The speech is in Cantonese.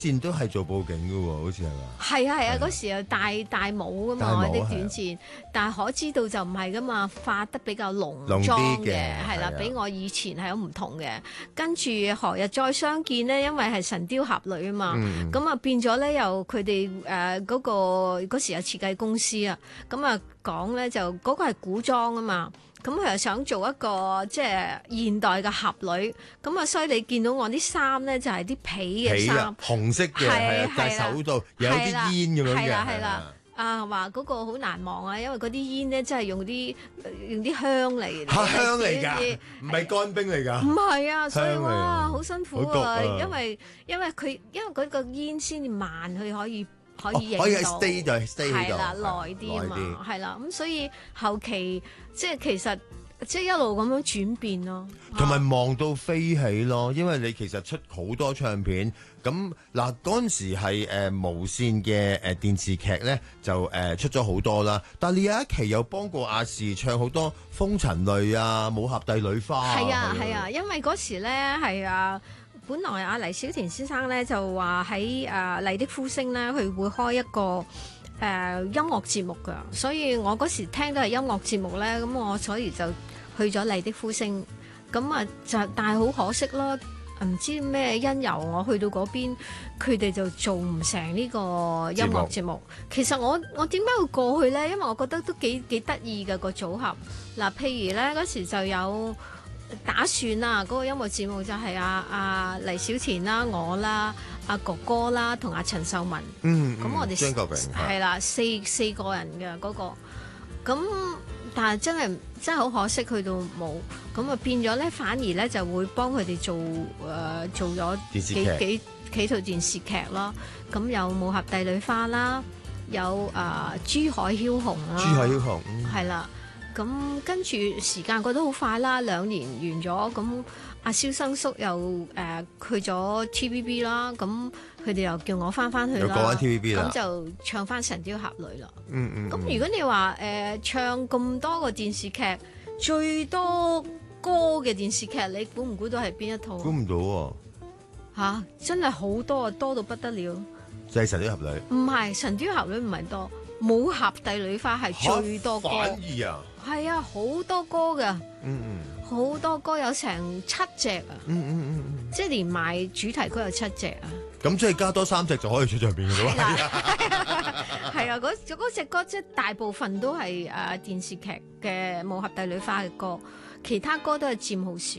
戰都係做佈景嘅喎，好似係嘛？ 係啊係啊，嗰時又戴帽噶嘛，啲短線，但係可知道就唔係噶嘛，化得比較濃妝嘅，係啦，比我以前係好唔同嘅。跟住何日再相見呢？因為係神雕俠侶啊嘛，咁啊變咗咧，又佢哋嗰時有設計公司啊，咁啊講咧就嗰個係古裝啊嘛。咁佢又想做一個即係現代嘅俠侶，咁啊，所以你見到我啲衫咧就係啲皮嘅衫， 紅色嘅，係啊，戴手度有啲煙咁樣嘅， 係啦。啊，話嗰個好難忘啊，因為嗰啲煙咧真係用啲香嚟， 香嚟㗎，唔係乾冰嚟㗎， 唔係啊，所以哇，好辛苦啊，因為嗰個煙先至慢，佢可以影到， 可以 stay 就 stay 係啦，耐啲啊嘛，係啦，咁所以後期即係其實即係一路咁樣轉變咯， 同埋忙到飛起咯，因為你其實出好多唱片，咁嗱嗰陣時係無線嘅電視劇咧就出咗好多啦，但係你有一期又幫過亞視唱好多風塵淚啊、武俠帝女花， 係啊，因為嗰時咧係啊。本來阿黎小田先生咧就話喺麗的呼聲咧，佢會開一個音樂節目㗎，所以我嗰時聽到係音樂節目咧，咁我所以就去咗麗的呼聲，咁啊但係好可惜咯，唔知咩因由我去到嗰邊，佢哋就做唔成呢個音樂節目。其實我點解會過去咧？因為我覺得都幾得意嘅個組合。嗱，譬如咧嗰時就有。打算啦，嗰個音樂節目就係阿黎小田啦、我啦、阿哥哥啦同阿陳秀雯。咁我哋張國榮係啦，四個人嘅嗰個。咁但係真係好可惜，去到冇咁啊，變咗咧，反而咧就會幫佢哋做咗幾套電視劇咯。咁有武俠帝女花啦，有珠海梟雄啦， 珠海梟雄係啦。咁跟住時間過得好快啦，2年完咗，咁阿蕭生叔又去咗 TVB 啦，咁佢哋又叫我翻去啦， 又過翻 TVB 啦， 咁就唱翻《神雕俠侶》啦。咁咁如果你話唱咁多個電視劇，最多歌嘅電視劇，你估唔估到係邊一套？ 估唔到喎， 嚇，真係好多啊，多到不得了。 就係《神雕俠侶》。 唔係《神雕俠侶》唔係多，武俠帝女花係最多歌。 反而啊！ 係啊，好多歌噶，好多歌有成7隻啊，即係連埋主題曲有7隻啊。 咁即係加多3隻就可以出唱片嘅咯。 係啊，嗰隻歌即係大部分都係電視劇嘅武俠帝女花嘅歌，其他歌都係佔好少。